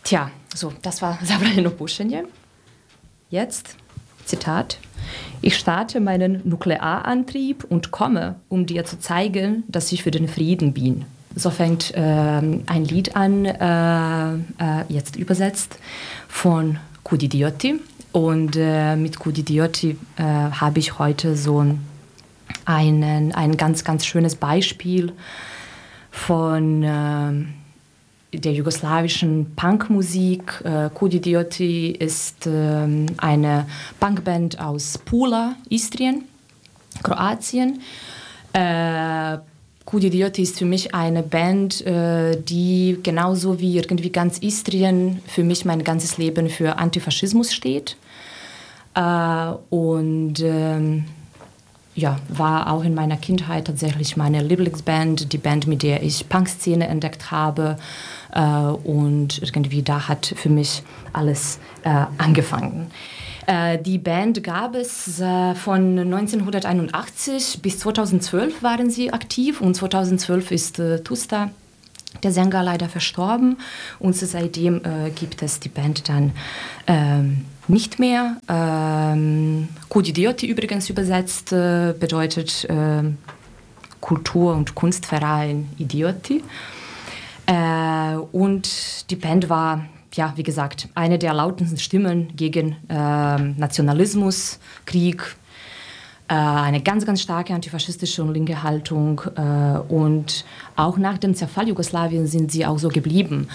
Tja, so, das war Zabranjeno Pušenje. Jetzt, Zitat: Ich starte meinen Nuklearantrieb und komme, um dir zu zeigen, dass ich für den Frieden bin. So fängt ein Lied an, jetzt übersetzt, von Koudidioti. Und mit Koudidioti habe ich heute so ein ganz, ganz schönes Beispiel von der jugoslawischen Punkmusik. Koudidioti ist eine Punkband aus Pula, Istrien, Kroatien. Koudidioti ist für mich eine Band, die genauso wie irgendwie ganz Istrien für mich mein ganzes Leben für Antifaschismus steht. Und ja, war auch in meiner Kindheit tatsächlich meine Lieblingsband, die Band, mit der ich Punkszene entdeckt habe. Und irgendwie da hat für mich alles angefangen. Die Band gab es von 1981 bis 2012 waren sie aktiv, und 2012 ist Tusta, der Sänger, leider verstorben, und seitdem gibt es die Band dann nicht mehr. Koudidioti übrigens übersetzt bedeutet Kultur- und Kunstverein Idioti. Und die Band war, ja, wie gesagt, eine der lautesten Stimmen gegen Nationalismus, Krieg, eine ganz, ganz starke antifaschistische und linke Haltung. Und auch nach dem Zerfall Jugoslawiens sind sie auch so geblieben.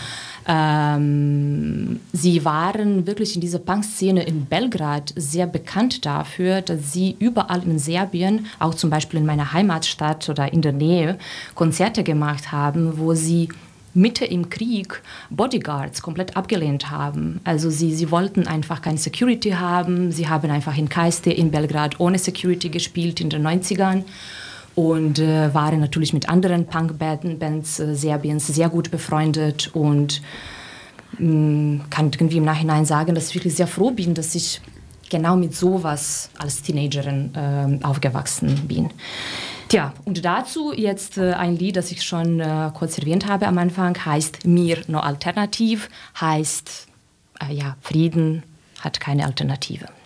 Sie waren wirklich in dieser Punkszene in Belgrad sehr bekannt dafür, dass sie überall in Serbien, auch zum Beispiel in meiner Heimatstadt oder in der Nähe, Konzerte gemacht haben, wo sie Mitte im Krieg Bodyguards komplett abgelehnt haben. Also sie wollten einfach keine Security haben. Sie haben einfach in Kajste in Belgrad ohne Security gespielt in den 90ern und waren natürlich mit anderen Punkbands Serbiens sehr gut befreundet, und kann irgendwie im Nachhinein sagen, dass ich wirklich sehr froh bin, dass ich genau mit sowas als Teenagerin aufgewachsen bin. Tja, und dazu jetzt ein Lied, das ich schon kurz erwähnt habe am Anfang, heißt Mir no Alternativ, heißt, ja, Frieden hat keine Alternative.